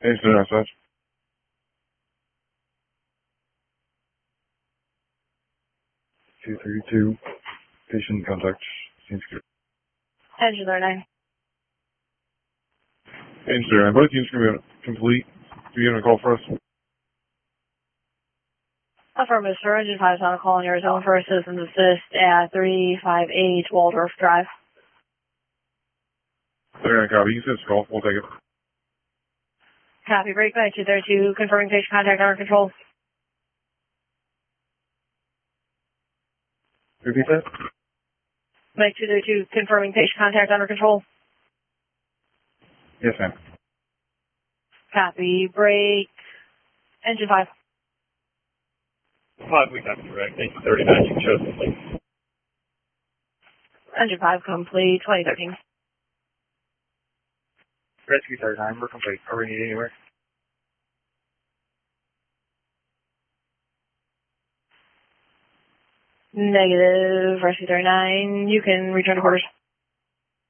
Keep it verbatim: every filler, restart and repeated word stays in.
Instant outside. two thirty-two. Patient contact. Seems good. Engine thirty-nine. Engine thirty-nine. Both units can be complete. Do you have a call for us? Affirmative, sir. Engine five is on a call in your zone for assistance assist at three five eight Waldorf Drive. thirty-nine copy. You said it's call. We'll take it. Copy. Break by two thirty-two. Confirming patient contact under control. Repeat that? Mike two thirty-two. Confirming patient contact under control. Yes, ma'am. Copy. Break. Engine five. Five, we got direct. Engine thirty-nine, you chose the link. Engine five complete. twenty thirteen. Rescue thirty-nine, we're complete. Are we needed anywhere? Negative. Rescue thirty-nine. You can return to quarters.